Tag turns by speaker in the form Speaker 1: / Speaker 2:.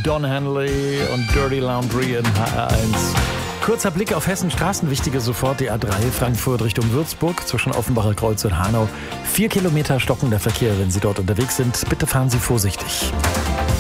Speaker 1: Don Henley und Dirty Laundry in HR1. Kurzer Blick auf Hessens Straßen, wichtige sofort die A3 Frankfurt Richtung Würzburg zwischen Offenbacher Kreuz und Hanau. 4 Kilometer stockender Verkehr, wenn Sie dort unterwegs sind. Bitte fahren Sie vorsichtig.